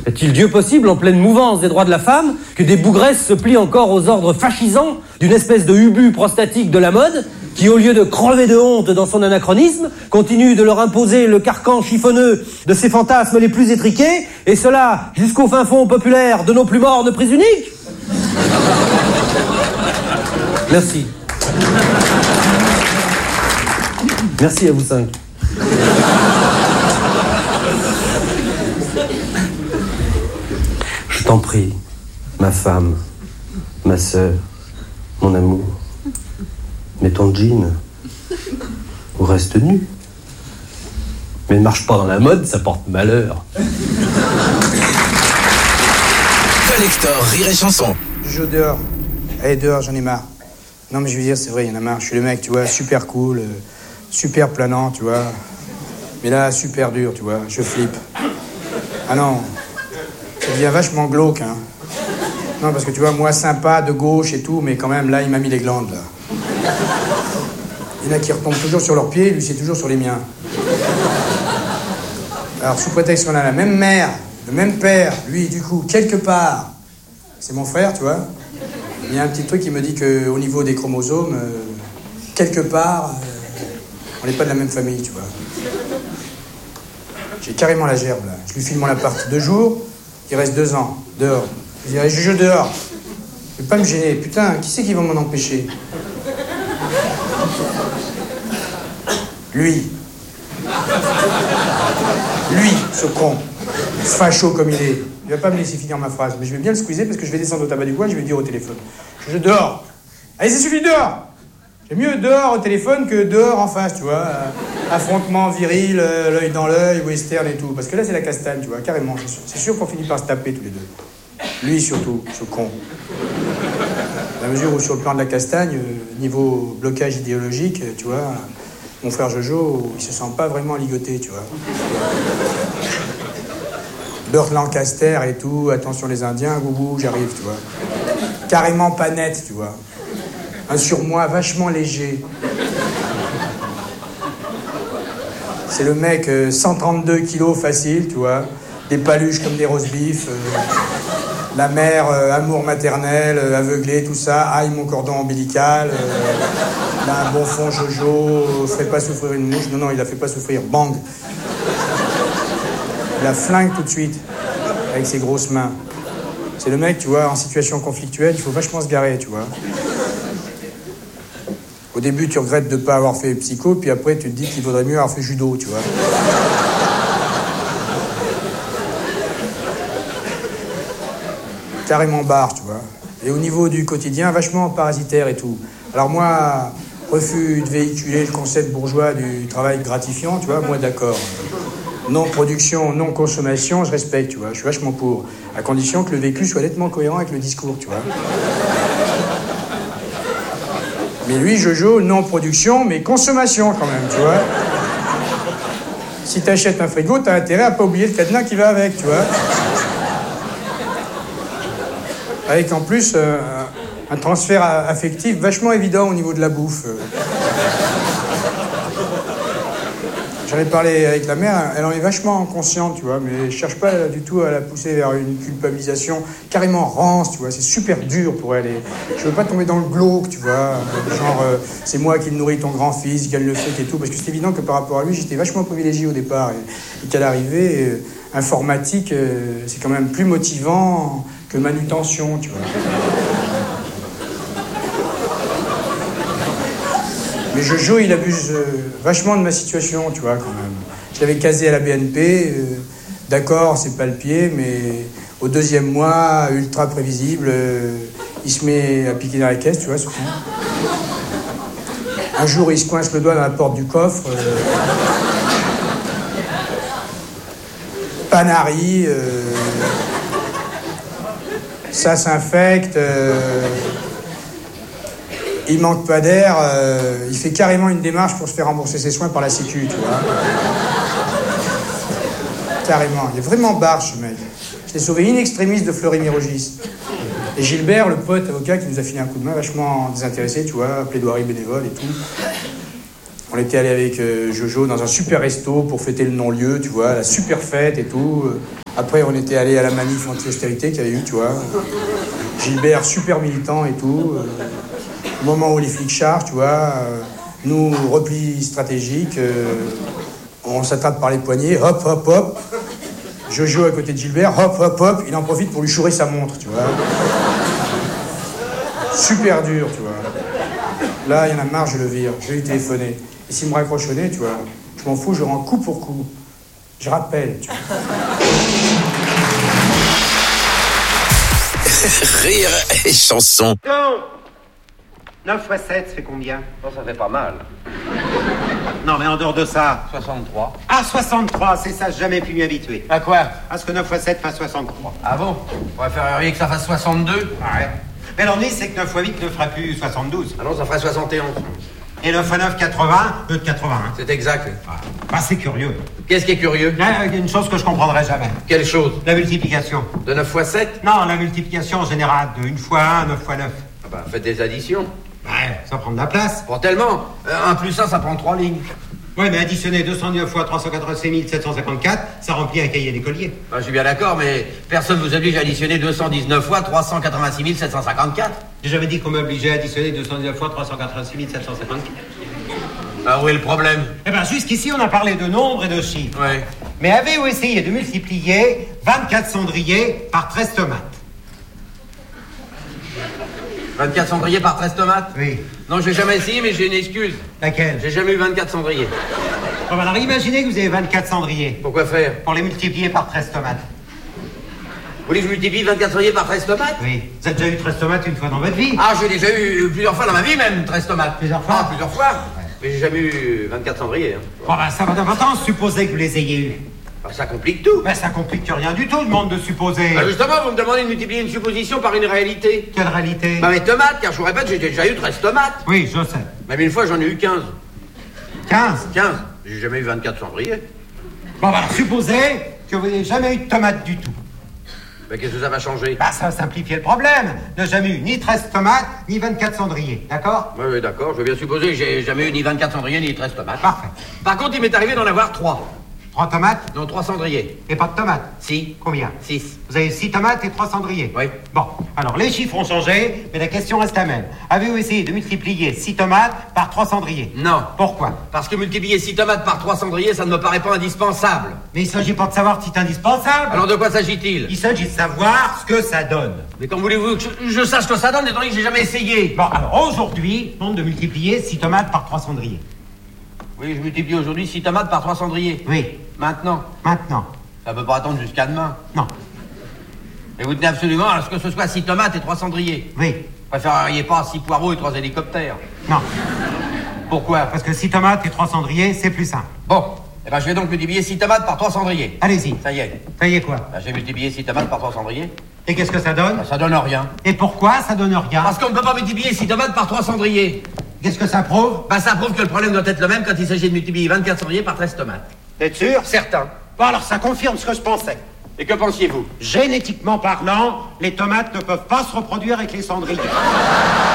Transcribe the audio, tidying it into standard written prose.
Est-il Dieu possible, en pleine mouvance des droits de la femme, que des bougresses se plient encore aux ordres fascisants d'une espèce de ubu prostatique de la mode, qui, au lieu de crever de honte dans son anachronisme, continue de leur imposer le carcan chiffonneux de ses fantasmes les plus étriqués, et cela jusqu'au fin fond populaire de nos plus mornes prises uniques? Merci. Merci à vous cinq. Je t'en prie, ma femme, ma sœur, mon amour, mets ton jean ou reste nu. Mais ne marche pas dans la mode, ça porte malheur. Collector, Rire et Chanson. Je joue dehors. Allez, dehors, j'en ai marre. Non, mais je veux dire, c'est vrai, il y en a marre. Je suis le mec, tu vois, super cool, super planant, tu vois. Mais là, super dur, tu vois, je flippe. Ah non, ça devient vachement glauque, hein. Non, parce que tu vois, moi, sympa, de gauche et tout, mais quand même, là, il m'a mis les glandes, là. Il y en a qui retombent toujours sur leurs pieds, lui, c'est toujours sur les miens. Alors, sous prétexte qu'on a la même mère, le même père, lui, du coup, quelque part, c'est mon frère, tu vois. Il y a un petit truc qui me dit qu'au niveau des chromosomes, quelque part, on n'est pas de la même famille, tu vois. J'ai carrément la gerbe, là. Je lui file mon appart 2 jours, il reste 2 ans, dehors. Je dirais, je joue dehors. Je vais pas me gêner. Putain, qui c'est qui va m'en empêcher? Lui. Lui, ce con. Facho comme il est. Il va pas me laisser finir ma phrase, mais je vais bien le squeezer parce que je vais descendre au tabac du coin et je vais le dire au téléphone. Je joue dehors. Allez, ça suffit, dehors. C'est mieux dehors au téléphone que dehors en face, tu vois. Affrontement viril, l'œil dans l'œil, western et tout. Parce que là, c'est la castagne, tu vois, carrément. C'est sûr qu'on finit par se taper tous les deux. Lui, surtout, ce con. À la mesure où, sur le plan de la castagne, niveau blocage idéologique, tu vois, mon frère Jojo, il se sent pas vraiment ligoté, tu vois. Burt Lancaster et tout, attention les Indiens, gougou, j'arrive, tu vois. Carrément pas net, tu vois. Un surmoi vachement léger. C'est le mec, 132 kilos facile, tu vois. Des paluches comme des roast beef. La mère, amour maternel, aveuglé, tout ça. Aïe, mon cordon ombilical. Là, un bon fond, Jojo, ferait pas souffrir une mouche. Non, il la fait pas souffrir. Bang. Il la flingue tout de suite, avec ses grosses mains. C'est le mec, tu vois, en situation conflictuelle, il faut vachement se garer, tu vois. Au début, tu regrettes de ne pas avoir fait psycho, puis après, tu te dis qu'il vaudrait mieux avoir fait judo, tu vois. Carrément barre, tu vois. Et au niveau du quotidien, vachement parasitaire et tout. Alors moi, refus de véhiculer le concept bourgeois du travail gratifiant, tu vois, moi d'accord. Non-production, non-consommation, je respecte, tu vois, je suis vachement pour. À condition que le vécu soit nettement cohérent avec le discours, tu vois. Mais lui, Jojo, non-production, mais consommation quand même, tu vois. Si t'achètes un frigo, t'as intérêt à pas oublier le cadenas qui va avec, tu vois. Avec en plus un transfert affectif vachement évident au niveau de la bouffe. J'en ai parlé avec la mère, elle en est vachement consciente, tu vois, mais je cherche pas du tout à la pousser vers une culpabilisation carrément rance, tu vois, c'est super dur pour elle. Et je veux pas tomber dans le glauque, tu vois, genre c'est moi qui nourris ton grand-fils, qui gagne le fric et tout, parce que c'est évident que par rapport à lui, j'étais vachement privilégié au départ, et qu'à l'arrivée, informatique, c'est quand même plus motivant que manutention, tu vois. Mais Jojo, il abuse vachement de ma situation, tu vois, quand même. Je l'avais casé à la BNP, d'accord, c'est pas le pied, mais au 2e mois, ultra prévisible, il se met à piquer dans la caisse, tu vois, ce con. Un jour, il se coince le doigt dans la porte du coffre. Panari, ça s'infecte. Il manque pas d'air, il fait carrément une démarche pour se faire rembourser ses soins par la Sécu, tu vois. Carrément, il est vraiment barge, ce mec. Je l'ai sauvé in extremis de Fleury-Mérogis. Et Gilbert, le pote avocat qui nous a filé un coup de main vachement désintéressé, tu vois, plaidoirie bénévole et tout. On était allé avec Jojo dans un super resto pour fêter le non-lieu, tu vois, la super fête et tout. Après, on était allé à la manif anti-austérité qu'il y avait eu, tu vois. Gilbert, super militant et tout. Au moment où les flics chargent, tu vois, nous, repli stratégique, on s'attrape par les poignets, hop, hop, hop. Jojo à côté de Gilbert, hop, hop, hop, il en profite pour lui chourer sa montre, tu vois. Super dur, tu vois. Là, il y en a marre, je le vire, je vais lui téléphoner. Et s'il me raccroche au nez, tu vois, je m'en fous, je rends coup pour coup. Je rappelle, tu vois. Rire et chanson. Donc, 9 x 7, ça fait combien? Oh, ça fait pas mal. Non, mais en dehors de ça... 63. Ah, 63, c'est ça, j'ai jamais pu m'y habituer. À quoi? À ce que 9 x 7 fasse 63. Ah bon? Vous préféreriez que ça fasse 62? Ouais. Mais l'ennui, c'est que 9 x 8 ne fera plus 72. Ah non, ça ferait 71. Et 9 x 9, 80, 81. C'est exact. Bah, c'est curieux. Qu'est-ce qui est curieux? Il y a une chose que je comprendrai jamais. Quelle chose? La multiplication. De 9 x 7? Non, la multiplication en général, de 1 x 1, 9 x 9. Ah bah, faites des additions. Ouais, ça prend de la place. Pour tellement. 1 plus 1, ça prend 3 lignes. Ouais, mais additionner 209 fois 386 754, ça remplit un cahier d'écolier. Bah, je suis bien d'accord, mais personne vous oblige à additionner 219 fois 386 754. J'ai jamais dit qu'on m'obligeait à additionner 209 fois 386 754. Ah, où est le problème? Eh ben, jusqu'ici, on a parlé de nombres et de chiffres. Ouais. Mais avez-vous essayé de multiplier 24 cendriers par 13 tomates? 24 cendriers par 13 tomates? Oui. Non, j'ai jamais essayé, mais j'ai une excuse. Laquelle? J'ai jamais eu 24 cendriers. Bon, alors imaginez que vous avez 24 cendriers. Pourquoi faire? Pour les multiplier par 13 tomates. Vous voulez que je multiplie 24 cendriers par 13 tomates? Oui. Vous avez déjà eu 13 tomates une fois dans votre vie? Ah, j'ai déjà eu plusieurs fois dans ma vie même 13 tomates. Plusieurs fois? Ah, plusieurs fois. Ouais. Mais j'ai jamais eu 24 cendriers. Hein. Bon, ben, ça va d'importance, supposer que vous les ayez eus. Alors, ça complique tout. Ben, ça complique rien du tout, le monde de supposer. Ah, justement, vous me demandez de multiplier une supposition par une réalité. Quelle réalité? Bah, mes tomates, car je vous répète, j'ai déjà eu 13 tomates. Oui, je sais. Même une fois, j'en ai eu 15. 15? 15. J'ai jamais eu 24 cendriers. Bon, ben, alors, supposez que vous n'ayez jamais eu de tomates du tout. Mais qu'est-ce que ça va changer? Bah, ça va simplifier le problème. Ne jamais eu ni 13 tomates, ni 24 cendriers. D'accord? Oui, oui, d'accord. Je veux bien supposer que j'ai jamais eu ni 24 cendriers, ni 13 tomates. Parfait. Par contre, il m'est arrivé d'en avoir 3. 3 tomates Non, 3 cendriers. et pas de tomates. Si. Combien? 6. Vous avez 6 tomates et 3 cendriers. Oui. Bon, alors les chiffres ont changé, mais la question reste la même. Avez-vous essayé de multiplier 6 tomates par 3 cendriers? Non. Pourquoi? Parce que multiplier 6 tomates par 3 cendriers, ça ne me paraît pas indispensable. Mais il s'agit pas de savoir si c'est indispensable. Alors de quoi s'agit-il? Il s'agit de savoir ce que ça donne. Mais quand voulez-vous que je sache ce que ça donne, étant donné que j'ai jamais essayé? Bon, alors aujourd'hui, tente de multiplier 6 tomates par 3 cendriers. Oui, je multiplie aujourd'hui 6 tomates par 3 cendriers. Oui. Maintenant. Maintenant. Ça peut pas attendre jusqu'à demain. Non. Et vous tenez absolument à ce que ce soit 6 tomates et 3 cendriers. Oui. Préféreriez pas 6 poireaux et 3 hélicoptères. Non. Pourquoi? Parce que 6 tomates et 3 cendriers, c'est plus simple. Bon. Eh ben, je vais donc multiplier 6 tomates par 3 cendriers. Allez-y. Ça y est. Ça y est quoi? Ben, j'ai multiplié 6 tomates par 3 cendriers. Et qu'est-ce que ça donne? Ben, ça donne rien. Et pourquoi ça donne rien? Parce qu'on ne peut pas multiplier 6 tomates par 3 cendriers. Qu'est-ce que ça prouve? Ben, ça prouve que le problème doit être le même quand il s'agit de multiplier 24 cendriers par 13 tomates. T'es sûr? Certain. Bon, alors ça confirme ce que je pensais. Et que pensiez-vous? Génétiquement parlant, les tomates ne peuvent pas se reproduire avec les cendriers.